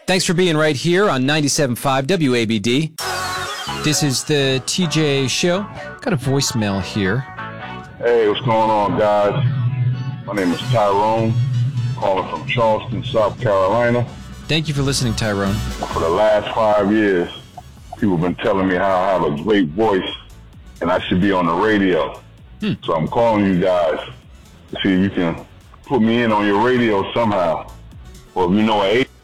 Thanks for being right here on 97.5 WABD. This is the TJ Show. Got a voicemail here. Hey, what's going on, guys? My name is Tyrone, calling from Charleston, South Carolina. Thank you for listening, Tyrone. For the last 5 years, people have been telling me how I have a great voice and I should be on the radio. So I'm calling you guys to see if you can put me in on your radio somehow. Or if you know an